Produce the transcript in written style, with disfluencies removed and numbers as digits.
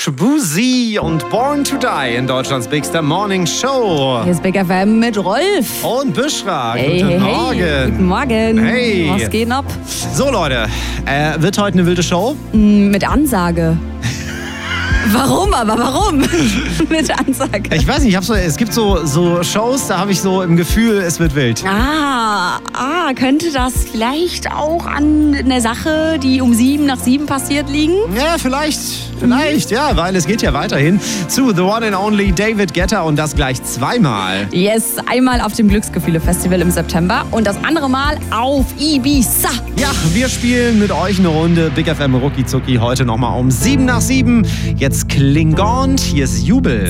Shaboozey und Born to Die in Deutschlands Bigster Morning Show. Hier ist Big FM mit Rolf. Und Büschra. Hey, Guten hey, Morgen. Hey. Guten Morgen. Hey. Was geht ab? So Leute, wird heute eine wilde Show? Mit Ansage. Warum aber? Warum? Mit Ansage. Ich weiß nicht, es gibt so Shows, da habe ich so im Gefühl, es wird wild. Könnte das vielleicht auch an einer Sache, die um 7 passiert, liegen? Ja, vielleicht, ja, weil es geht ja weiterhin zu The One and Only David Guetta und das gleich zweimal. Yes, einmal auf dem Glücksgefühle-Festival im September und das andere Mal auf Ibiza. Ja, wir spielen mit euch eine Runde Big FM Rucki Zucki heute nochmal um 7 nach 7. Jetzt Klingont, hier ist Jubel.